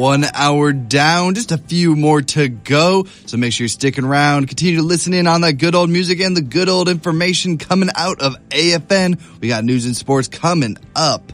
1 hour down, just a few more to go. So make sure you're sticking around. Continue to listen in on that good old music and the good old information coming out of AFN. We got news and sports coming up